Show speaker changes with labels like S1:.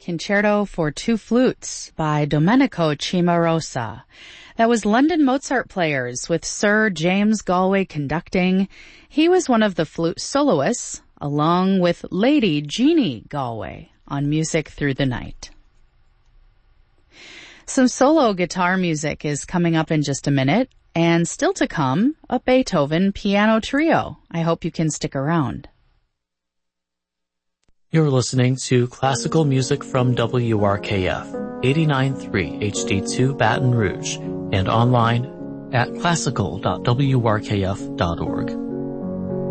S1: Concerto for Two Flutes by Domenico Cimarosa. That was London Mozart Players with Sir James Galway conducting. He was one of the flute soloists, along with Lady Jeannie Galway on Music Through the Night. Some solo guitar music is coming up in just a minute, and still to come, a Beethoven piano trio. I hope you can stick around.
S2: You're listening to classical music from WRKF, 89.3 HD2 Baton Rouge, and online at classical.wrkf.org.